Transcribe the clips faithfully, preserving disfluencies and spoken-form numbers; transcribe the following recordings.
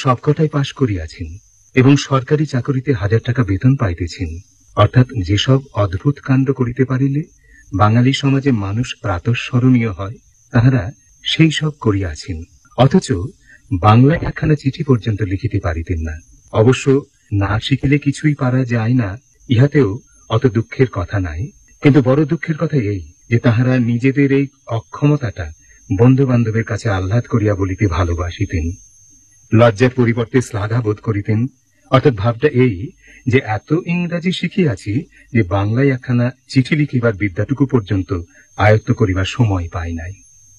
সবকটাই পাশ করিয়াছেন এবং সরকারি চাকরিতে হাজার টাকা বেতন পাইতেছেন, অর্থাৎ যেসব অদ্ভুত কাণ্ড করিতে পারিলে বাঙালি সমাজে মানুষ প্রাতঃস্মরণীয় হয়, তাহারা সেই সব করিয়াছেন। অথচ বাংলায় একখানা চিঠি পর্যন্ত লিখিতে পারিতেন না। অবশ্য না শিখিলে কিছুই পারা যায় না, ইহাতেও অত দুঃখের কথা নাই। কিন্তু বড় দুঃখের কথা এই যে তাহারা নিজেদের এই অক্ষমতাটা বন্ধু বান্ধবের কাছে আহ্লাদ করিয়া বলিতে ভালোবাসিতেন, লজ্জার পরিবর্তে শ্লাঘা বোধ করিতেন। অর্থাৎ ভাবটা এই যে এত ইংরাজি শিখিয়াছি যে বাংলায় একখানা চিঠি লিখিবার বিদ্যাটুকু পর্যন্ত আয়ত্ত করিবার সময় পাই নাই।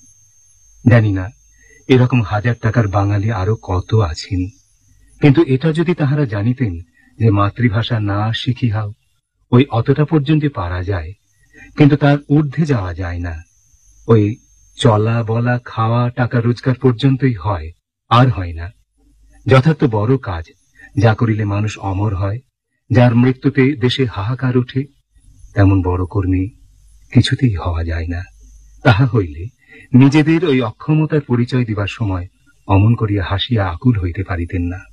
জানি না এরকম হাজার টাকার বাঙালি আরো কত আছেন, কিন্তু এটা যদি তাহারা জানিতেন যে মাতৃভাষা না শিখিহাও ওই অতটা পর্যন্ত পারা যায়, কিন্তু তার ঊর্ধ্বে যাওয়া যায় না, ওই চলা বলা খাওয়া টাকা রোজগার পর্যন্তই হয়, আর হয় না। যথার্থ বড় কাজ যা করিলে মানুষ অমর হয়, যার মৃত্যুতে দেশে হাহাকার ওঠে, তেমন বড় কর্মী কিছুতেই হওয়া যায় না। তাহা হইলে নিজেদের ওই অক্ষমতার পরিচয় দিবার সময় অমন করিয়া হাসিয়া আকুল হইতে পারিতেন না।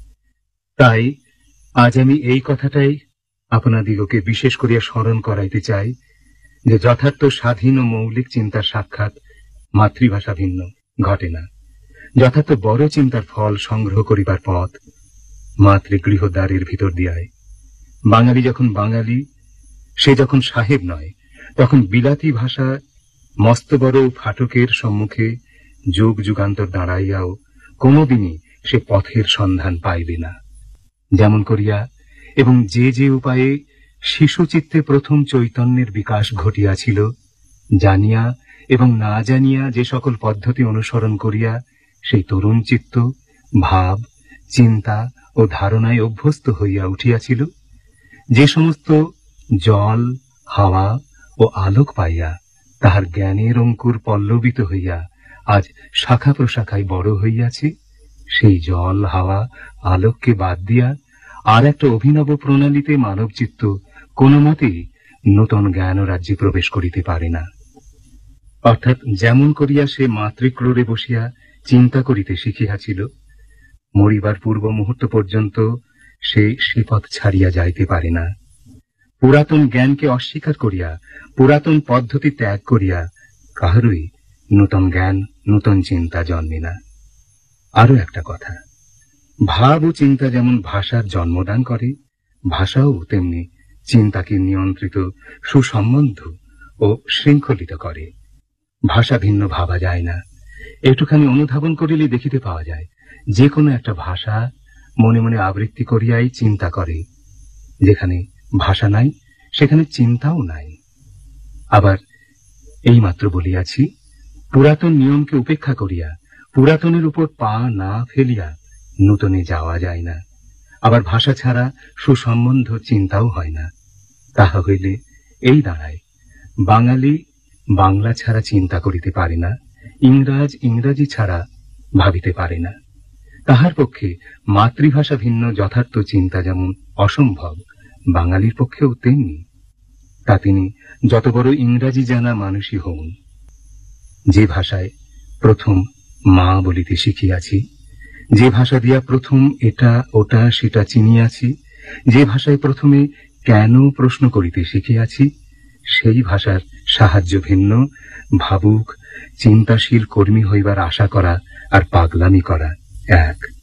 তাই আজ আমি এই কথাটাই আপনাদিগকে বিশেষ করিয়া স্মরণ করাইতে চাই যে যথার্থ স্বাধীন ও মৌলিক চিন্তার সাক্ষাৎ মাতৃভাষা ভিন্ন ঘটে না। যথার্থ বড় চিন্তার ফল সংগ্রহ করিবার পথ মাতৃগৃহদ্বারের ভিতর দিয়ায়। বাঙালি যখন বাঙালি, সে যখন সাহেব নয়, তখন বিলাতী ভাষা মস্ত বড় ফাটকের সম্মুখে যুগ যুগান্তর দাঁড়াইয়াও কোনদিনই সে পথের সন্ধান পাইবে না। যেমন করিয়া এবং যে যে উপায়ে শিশুচিত্তে প্রথম চৈতন্যের বিকাশ ঘটিয়াছিল, জানিয়া এবং না জানিয়া যে সকল পদ্ধতি অনুসরণ করিয়া সেই তরুণ চিত্ত ভাব চিন্তা ও ধারণায় অভ্যস্ত হইয়া উঠিয়াছিল, যে সমস্ত জল হাওয়া ও আলোক পাইয়া তাহার জ্ঞানের অঙ্কুর পল্লবিত হইয়া আজ শাখা প্রশাখায় বড় হইয়াছে, সেই জল হাওয়া আলোককে বাদ দিয়া আর একটা অভিনব প্রণালীতে মানব চিত্ত কোন মতেই নূতন জ্ঞান রাজ্যে প্রবেশ করিতে পারে না। অর্থাৎ যেমন করিয়া সে মাতৃক্রোড়ে বসিয়া চিন্তা করিতে শিখিয়াছিল, মরিবার পূর্ব মুহূর্ত পর্যন্ত সে সে পথ ছাড়িয়া যাইতে পারে না। পুরাতন জ্ঞানকে অস্বীকার করিয়া পুরাতন পদ্ধতি ত্যাগ করিয়া কাহারই নূতন জ্ঞান নূতন চিন্তা জন্মে না। আরো একটা কথা, ভাব ও চিন্তা যেমন ভাষার জন্মদান করে, ভাষাও তেমনি চিন্তাকে নিয়ন্ত্রিত সুসম্বন্ধ ও শৃঙ্খলিত করে। ভাষা ভিন্ন ভাবা যায় না। একটুখানি অনুধাবন করিলে দেখিতে পাওয়া যায় যে কোনো একটা ভাষা মনে মনে আবৃত্তি করিয়াই চিন্তা করে। যেখানে ভাষা নাই সেখানে চিন্তাও নাই। আবার এই মাত্র বলিয়াছি, পুরাতন নিয়মকে উপেক্ষা করিয়া পুরাতনের উপর পা না ফেলিয়া নূতনে যাওয়া যায় না। আবার ভাষা ছাড়া সুসম্বন্ধ চিন্তাও হয় না। তাহা হইলে এই দাঁড়ায়, বাঙালি বাংলা ছাড়া চিন্তা করিতে পারে না, ইংরাজ ইংরাজি ছাড়া ভাবিতে পারে না। তাহার পক্ষে মাতৃভাষা ভিন্ন যথার্থ চিন্তা যেমন অসম্ভব, বাঙালির পক্ষেও তেমনি। তা তিনি যত বড় ইংরাজি জানা মানুষই হন। যে ভাষায় প্রথম মা বলিতে শিখিয়াছি, যে ভাষা দিয়া প্রথম এটা ওটা সেটা চিনিয়াছি, যে ভাষায় প্রথমে কেন প্রশ্ন করিতে শিখিয়াছি, সেই ভাষার সাহায্য ভিন্ন ভাবুক চিন্তাশীল কর্মী হইবার আশা করা আর পাগলামি করা এক।